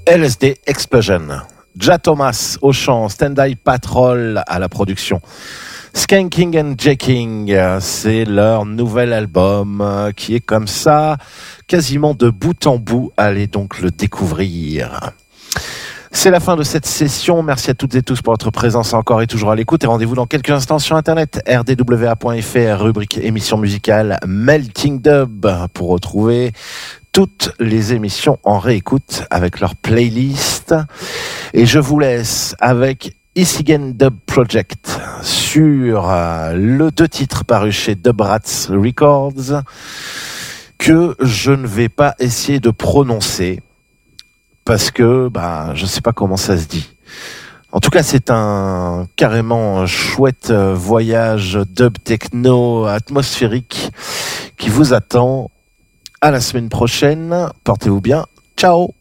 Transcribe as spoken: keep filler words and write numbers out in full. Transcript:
L S D Explosion. Ja Thomas au chant, Stand-Eye Patrol à la production. Skanking and Jacking, c'est leur nouvel album qui est comme ça, quasiment de bout en bout. Allez donc le découvrir. C'est la fin de cette session. Merci à toutes et tous pour votre présence encore et toujours à l'écoute. Et rendez-vous dans quelques instants sur Internet, r d w a point f r, rubrique émission musicale Melting Dub, pour retrouver toutes les émissions en réécoute avec leur playlist. Et je vous laisse avec Isigen Dub Project sur euh, le deux titres parus chez Dub Rats Records que je ne vais pas essayer de prononcer parce que bah, je ne sais pas comment ça se dit. En tout cas, c'est un carrément chouette voyage dub techno atmosphérique qui vous attend. À la semaine prochaine. Portez-vous bien. Ciao.